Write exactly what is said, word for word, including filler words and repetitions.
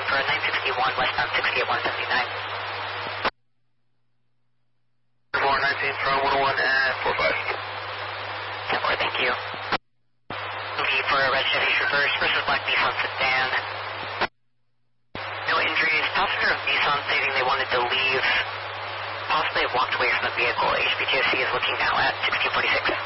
looking for a nine sixty-one westbound sixty at one seventy-nine. four nineteen from one oh one and four five. ten four, thank you. Looking for a red Chevy Traverse versus black Nissan sedan. No injuries. Passenger of Nissan stating they wanted to leave. Possibly walked away from the vehicle. H B T S C is looking now at sixteen forty-six.